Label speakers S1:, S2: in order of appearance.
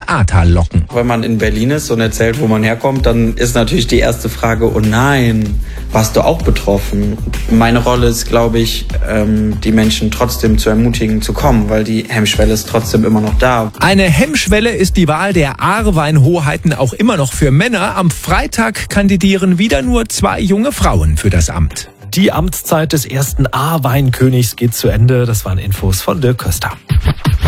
S1: Ahrtal locken.
S2: Wenn man in Berlin ist und erzählt, wo man herkommt, dann ist natürlich die erste Frage, oh nein, warst du auch betroffen? Meine Rolle ist, glaube ich, die Menschen trotzdem zu ermutigen, zu kommen, weil die Hemmschwelle ist trotzdem immer noch da.
S1: Eine Hemmschwelle ist die Wahl der Ahrweinhoheiten auch immer noch für Männer. Am Freitag kandidieren wieder nur 2 junge Frauen für das Amt.
S3: Die Amtszeit des ersten Ahrweinkönigs geht zu Ende. Das waren Infos von Dirk Köster.